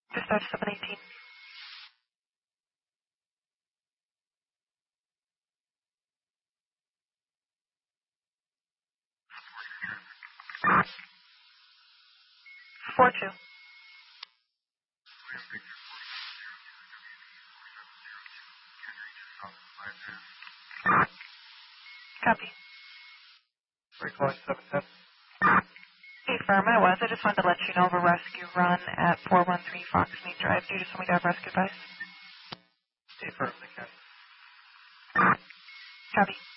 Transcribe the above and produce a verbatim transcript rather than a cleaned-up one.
Dispatch seven eighteen. four two. Copy. Recalling seven ten. Hey, firm, I was. I just wanted to let you know of a rescue run at four one three Foxmead Drive. Do you just want me to have rescue advice? Hey, firm, they can. Copy.